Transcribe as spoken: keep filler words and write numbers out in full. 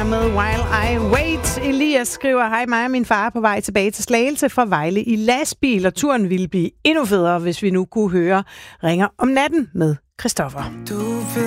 med While I Wait. Elias skriver, hej mig og min far er på vej tilbage til Slagelse fra Vejle i lastbil, og turen ville blive endnu federe, hvis vi nu kunne høre Ringer om natten med Christoffer. Du